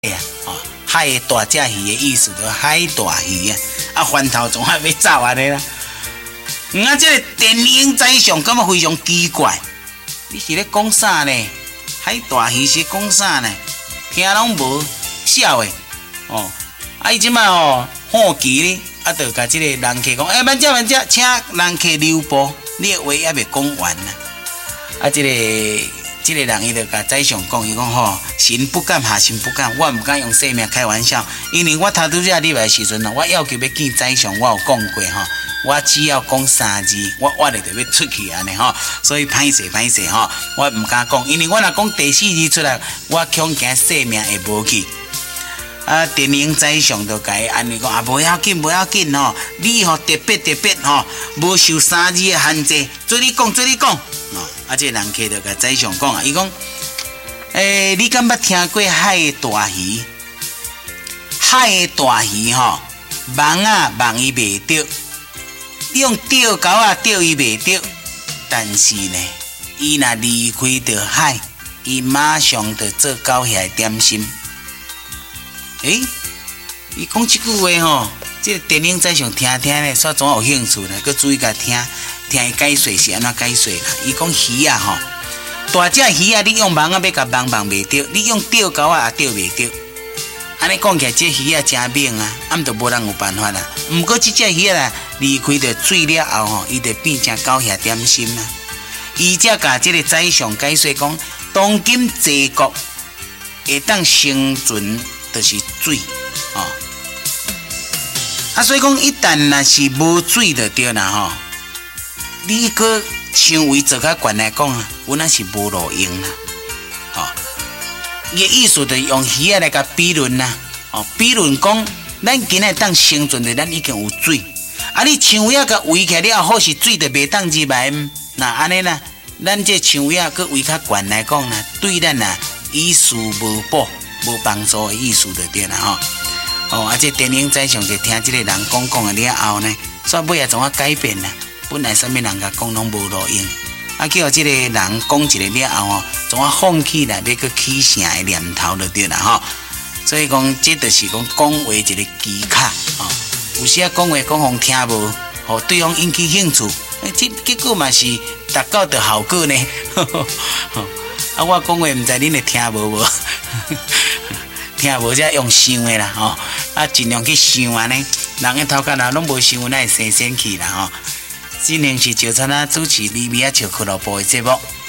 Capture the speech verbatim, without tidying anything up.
呀，哦，海的大只鱼的意思就是海大鱼啊，啊，翻头总还要走安尼啦。啊，这个电影宰相感觉非常奇怪，你是咧讲啥呢？海大鱼是讲啥呢？听拢无晓诶，哦，啊，伊即摆哦，好奇咧，啊，就甲即个人客讲，哎、欸，慢者慢者，请人客留步，你的话还未讲完呢。啊，即、这个。即个人伊就甲宰相讲，伊讲吼，神不敢下神不敢，我毋敢用性命开玩笑，因为我头拄只入来时阵啊，我要求要见宰相，我有讲过吼，我只要讲三字，我我就就要出去安尼吼，所以歹势歹势吼，我毋敢讲，因为我若讲第四字出来，我恐惊性命会无去。啊，电影宰相就甲伊安尼讲，啊，无要紧，无要紧吼，你吼特别特别吼，无受三字的限制，做你讲，做你讲。哦，啊，这人客就甲宰相讲啊，伊讲，诶、欸，你敢捌听过海的大鱼？海的大鱼吼，网啊网伊袂着，你用钓钩啊钓伊袂着，但是呢，伊若离开着海，伊马上就做狗遐点心。诶、欸，伊讲即句话吼，这个电影宰相听听咧，煞总有兴趣咧，佮注意甲听。听伊解说是安怎解说啦？伊讲鱼啊吼，大只鱼啊，你用网啊要甲网网袂着，你用钓钩啊也钓袂着。安尼讲起来，这鱼啊真猛啊，啊毋就无人有办法啦。毋过即只鱼啊离开着水了后吼，伊就变成狗遐点心啊。伊则甲即个宰相解说讲，当今济国会当生存就是水哦。啊，所以讲一旦若是无水就对啦吼。你搁像位做较悬来讲啊，阮那是无路用啦，吼、哦。伊的意思就是用鱼啊来甲比论啦，哦，比论讲，咱今日当生存的，咱已经有水，啊，你像位啊甲围起来了，好是水就袂当入来，那安尼啦，咱这像位啊搁围较悬来讲啦，对咱啊于事无补、无帮助的意思就对啦，吼、哦。哦，啊，这电影宰相就听这个人讲讲了了后呢，煞尾啊怎啊改变啦？本来啥物人甲讲拢无路用，啊叫即个人讲一个了后吼，总啊放弃啦，要去起城的念头就对啦吼。所以讲，这就是讲讲话一个技巧吼。有时啊讲话讲互听无，互对方引起兴趣，这结果嘛是达到的效果呢。啊，我讲话毋知恁会听无无？听无则用想的啦吼，啊尽量去想安尼，人个头壳若拢无想，那会生生气啦吼。今天是赵灿啊主持李米啊笑俱乐部的节目。